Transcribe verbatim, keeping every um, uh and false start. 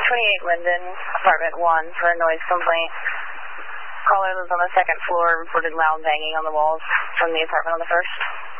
twenty-eight Linden, apartment one, for a noise complaint. Caller lives on the second floor, reported loud banging on the walls from the apartment on the first.